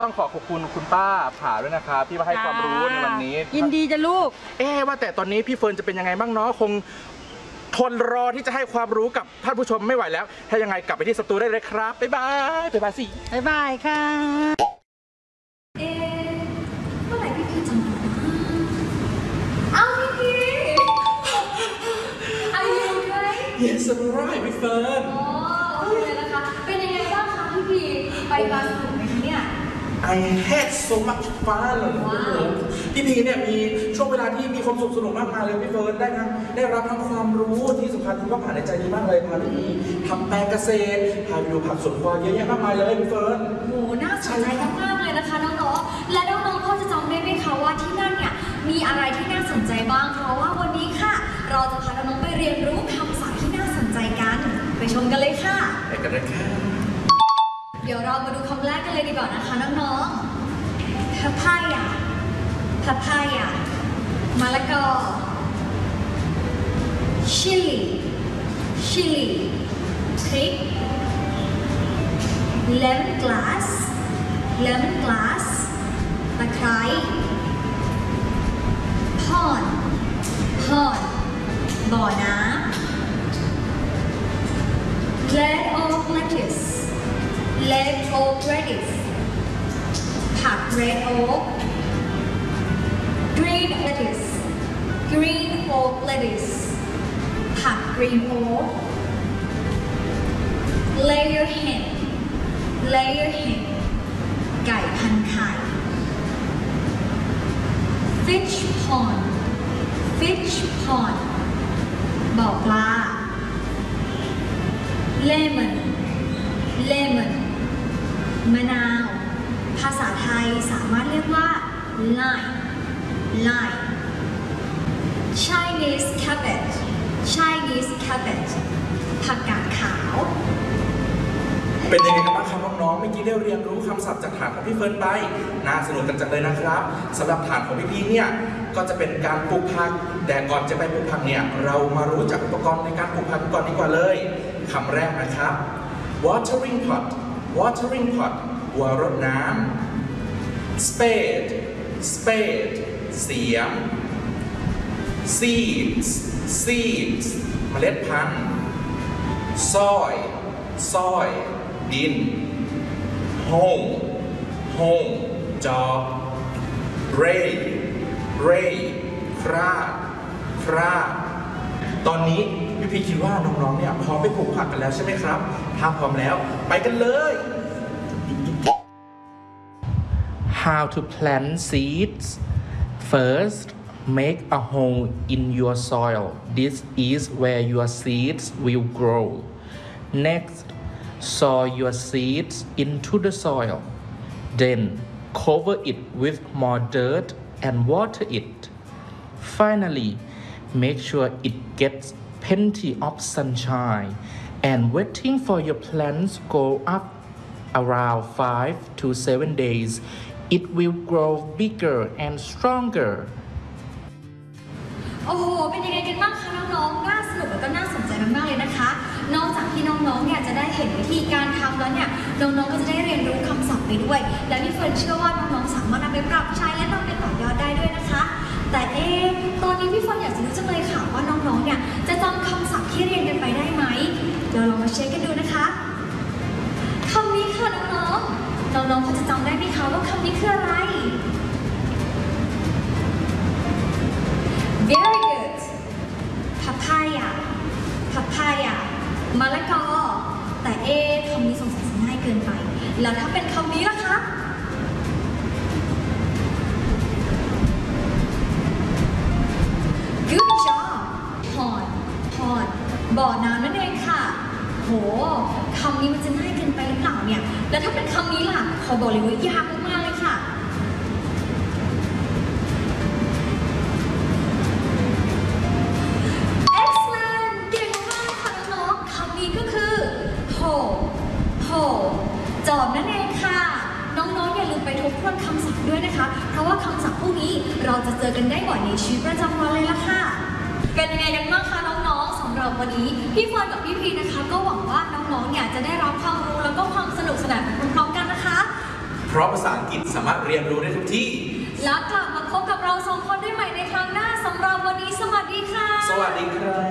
ต้องขอขอบคุณคุณป้าผาด้วยนะครับที่มาให้ความรู้ในวันนี้ยินดีจ้ะลูกว่าแต่ตอนนี้พี่เฟิร์นจะเป็นยังไงบ้างเนาะคงทนรอที่จะให้ความรู้กับท่านผู้ชมไม่ไหวแล้วถ้ายังไงกลับไปที่สตูได้เลยครับบ๊ายบายบ๊ายบายสิบ๊ายบายค่ะเมื่อไหร่พี่พีจะมาเอ้าพี่พี Are you okay? Yes I'm right พี่เฟิร์นอ๋อโอเคนะคะเป็นยังไงบ้างคะพี่พีไปบาสนุกไหมคะเนี่ย I had so much fun พี่พีเนี่ยมีช่วงเวลาที่มีความสุขสนุกมากมายเลยพี่เฟิร์นได้รับทั้งความรู้ที่สำคัญคุณก็ผ่านในใจดีมากเลยพาพี่ทำแปลงเกษตรพาไปดูผักสวนครัวเยอะแยะมากมายเลยพี่เฟิร์นโหน่าสนใจมากๆเลยนะคะน้องๆและน้องๆพอจะจำได้ไหมคะว่าที่นั่นเนี่ยมีอะไรที่น่าสนใจบ้างเพราะว่าวันนี้ค่ะเราจะพาน้องๆไปเรียนรู้คำศัพท์ที่น่าสนใจกันไปชมกันเลยค่ะไปกันเลยค่ะเดี๋ยวเรามาดูคำแรกกันเลยดีกว่านะคะน้องๆ papaya papaya มะละกอ chili chili พริก lemon grass lemon grass ตะไคร้ pond pond บ่อน้ำ red oak lettuce red oak lettuce ผัก red oak green lettuce green oak lettuce ผัก green oak layer hen layer hen ไก่พันไข่ fish pond fish pond บ่อปลา lemon lemon มะนาวภาษาไทยสามารถเรียกว่า lime lime Chinese cabbage Chinese cabbage ผักกาดขาวเป็นยังไงกันบ้างครับน้องๆเมื่อกี้ได้เรียนรู้คำศัพท์จากฐานของพี่เฟิร์นไปน่าสนุกกันจังเลยนะครับสำหรับฐานของพี่เนี่ยก็จะเป็นการปลูกผักแต่ก่อนจะไปปลูกผักเนี่ยเรามารู้จักอุปกรณ์ในการปลูกผักก่อนดีกว่าเลยคำแรกนะครับ watering pot watering pot หัวรดน้ำ spade spade เสียม seeds seeds เมล็ดพันธุ์ soil soil ดิน home home จอบ ray ray คราดคราดตอนนี้พี่คิดว่าน้องๆเนี่ยพร้อมไปปลูกผักกันแล้วใช่ไหมครับถ้าพร้อมแล้วไปกันเลย How to plant seeds first make a hole in your soil this is where your seeds will grow next sow your seeds into the soil then cover it with more dirt and water it finally make sure it gets plenty of sunshine and waiting for your plants grow up around 5 to 7 days it will grow bigger and stronger โอ้โหเป็นยังไงกันบ้างคะน้องๆน่าสนุกและก็น่าสนใจมากๆเลยนะคะนอกจากที่น้องๆเนี่ยจะได้เห็นวิธีการทำแล้วเนี่ยน้องๆก็จะได้เรียนรู้คำศัพท์ไปด้วยและพี่เฟิร์นเชื่อว่าน้องๆสามารถนำไปปรับใช้และนำไปต่อยอดได้ด้วยนะคะแต่ตอนนี้พี่เฟิร์นอยากจะรู้จังเลยค่ะว่าน้องๆเนี่ยจะจำคำศัพท์ที่เรียนกันไปได้ไหมเดี๋ยวลองมาเช็คกันดูนะคะคำนี้ค่ะน้องๆพอจะจำได้ไหมคะว่าคำนี้คืออะไร Very good papaya papaya มะละกอแต่คำนี้สงสัยจะง่ายเกินไปแล้วถ้าเป็นคำนี้ล่ะคะ Good job pond pond บ่อน้ำนั่นเองค่ะโหคำนี้มันจะง่ายเกินไปหรือเปล่าเนี่ยแล้วถ้าเป็นคำนี้ล่ะขอบอกเลยว่ายากมากๆเลยค่ะจอบนั่นเองค่ะน้องๆอย่าลืมไปทบทวนคำศัพท์ด้วยนะคะเพราะว่าคำศัพท์พวกนี้เราจะเจอกันได้บ่อยในชีวิตประจำวันเลยล่ะค่ะเป็นยังไงกันบ้างคะน้องๆสำหรับวันนี้พี่เฟิร์นกับพี่พีนะคะก็หวังว่าน้องๆเนี่ยจะได้รับความรู้แล้วก็ความสนุกสนานไปพร้อมๆกันนะคะเพราะภาษาอังกฤษสามารถเรียนรู้ได้ทุกที่แล้วกลับมาพบกับเราสองคนได้ใหม่ในครั้งหน้าสำหรับวันนี้สวัสดีค่ะสวัสดีครับ